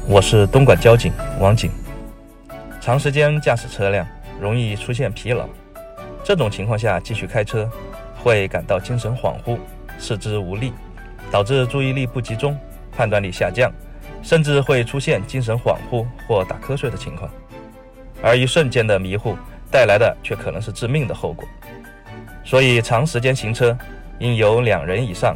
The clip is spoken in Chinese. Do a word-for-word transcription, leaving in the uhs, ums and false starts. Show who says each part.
Speaker 1: 我是东莞交警王景。长时间驾驶车辆容易出现疲劳，这种情况下继续开车会感到精神恍惚、四肢无力，导致注意力不集中、判断力下降，甚至会出现精神恍惚或打瞌睡的情况。而一瞬间的迷糊带来的却可能是致命的后果。所以长时间行车应由两人以上